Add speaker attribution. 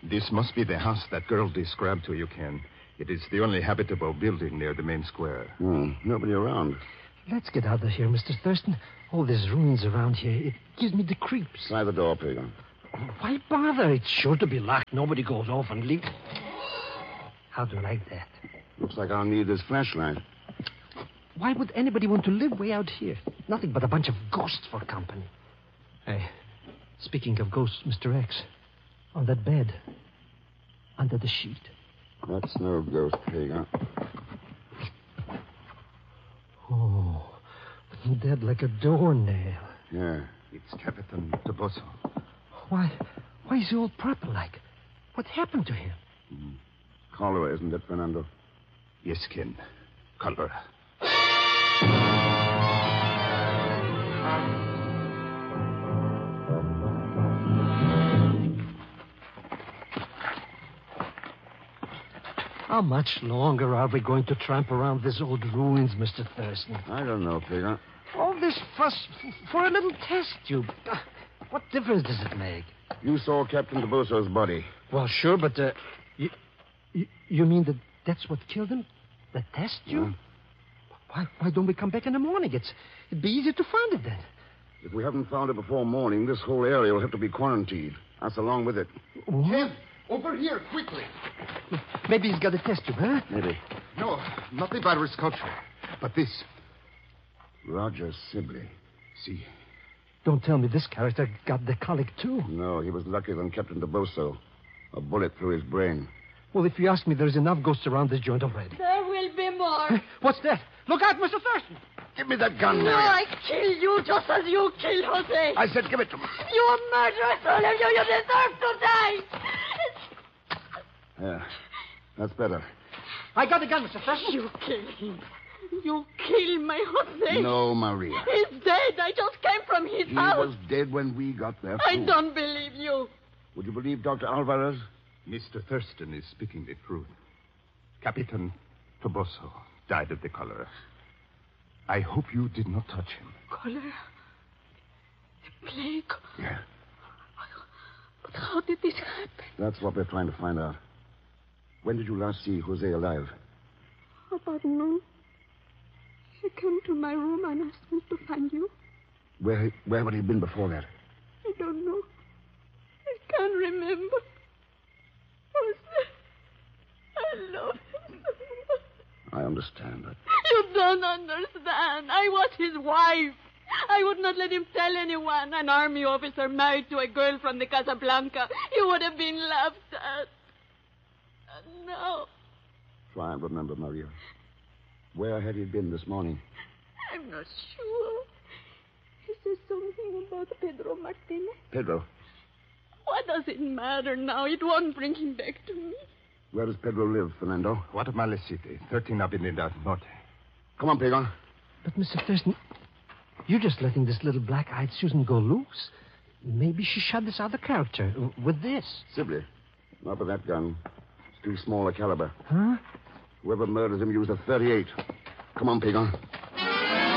Speaker 1: This must be the house that girl described to you, Ken. It is the only habitable building near the main square.
Speaker 2: Nobody around.
Speaker 3: Let's get out of here, Mr. Thurston. All these ruins around here, it gives me the creeps.
Speaker 2: Try the door, Pagan.
Speaker 3: Why bother? It's sure to be locked. Nobody goes off and leaves. How do you like that?
Speaker 2: Looks like I'll need this flashlight.
Speaker 3: Why would anybody want to live way out here? Nothing but a bunch of ghosts for company. Hey, speaking of ghosts, Mr. X, on that bed, under the sheet.
Speaker 2: That's no ghost, Pagan.
Speaker 3: Oh, dead like a doornail.
Speaker 2: Yeah.
Speaker 1: It's Captain Toboso.
Speaker 3: Why is he all purple like? What happened to him?
Speaker 2: Cholera, isn't it, Fernando?
Speaker 1: Yes, Ken. Cholera.
Speaker 3: How much longer are we going to tramp around these old ruins, Mr. Thurston?
Speaker 2: I don't know, Pagan.
Speaker 3: All this fuss for a little test tube. What difference does it make?
Speaker 2: You saw Captain Toboso's body.
Speaker 3: Well, sure, but you mean that's what killed him? The test tube? Why don't we come back in the morning? It'd be easy to find it then.
Speaker 2: If we haven't found it before morning, this whole area will have to be quarantined. Us along with it.
Speaker 1: Ken, over here, quickly.
Speaker 3: Maybe he's got a test tube, huh?
Speaker 2: Maybe.
Speaker 1: No, not the virus culture, but this.
Speaker 2: Roger Sibley.
Speaker 1: See.
Speaker 3: Don't tell me this character got the colic, too.
Speaker 2: No, he was luckier than Captain Toboso. A bullet through his brain.
Speaker 3: Well, if you ask me, there's enough ghosts around this joint already.
Speaker 4: There will be more.
Speaker 3: What's that? Look out, Mr. Thurston.
Speaker 2: Give me that gun,
Speaker 4: No,
Speaker 2: Mary.
Speaker 4: I kill you just as you killed Jose.
Speaker 2: I said give it to me.
Speaker 4: You murderers, all of you. You deserve to die.
Speaker 2: Yeah, that's better.
Speaker 3: I got the gun, Mr. Thurston.
Speaker 4: You killed him. You killed my Jose.
Speaker 2: No, Maria.
Speaker 4: He's dead. I just came from his
Speaker 2: He
Speaker 4: house.
Speaker 2: was dead when we got there,
Speaker 4: I
Speaker 2: too.
Speaker 4: don't believe you.
Speaker 2: Would you believe Dr. Alvarez?
Speaker 1: Mr. Thurston is speaking the truth. Captain Toboso died of the cholera. I hope you did not touch him.
Speaker 4: Cholera? The plague?
Speaker 2: Yeah.
Speaker 4: But how did this happen?
Speaker 2: That's what we're trying to find out. When did you last see Jose alive?
Speaker 4: About noon. He came to my room and asked me to find you.
Speaker 2: Where had he been before that?
Speaker 4: I don't know. I can't remember. Jose, I love him so much.
Speaker 2: I understand that.
Speaker 4: You don't understand. I was his wife. I would not let him tell anyone. An army officer married to a girl from the Casablanca. He would have been laughed at. And now,
Speaker 2: Try and remember, Maria. Where had he been this morning?
Speaker 4: I'm not sure. He says something about Pedro Martinez.
Speaker 2: Pedro.
Speaker 4: What does it matter now? It won't bring him back to me.
Speaker 2: Where does Pedro live, Fernando?
Speaker 1: Guatemala City, 13 Avenida Norte.
Speaker 2: Come on, Pagan.
Speaker 3: But, Mr. Thurston, you're just letting this little black-eyed Susan go loose. Maybe she shot this other character with this.
Speaker 2: Sibley. Not with that gun. It's too small a caliber.
Speaker 3: Huh?
Speaker 2: Whoever murdered him used a .38. Come on, Pagan.